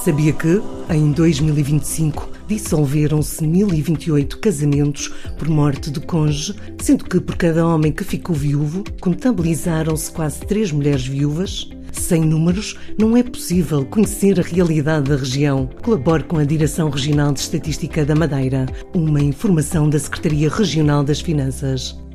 Sabia que, em 2025, dissolveram-se 1028 casamentos por morte do cônjuge, sendo que por cada homem que ficou viúvo, contabilizaram-se quase 3 mulheres viúvas? Sem números, não é possível conhecer a realidade da região. Colabore com a Direção Regional de Estatística da Madeira, uma informação da Secretaria Regional das Finanças.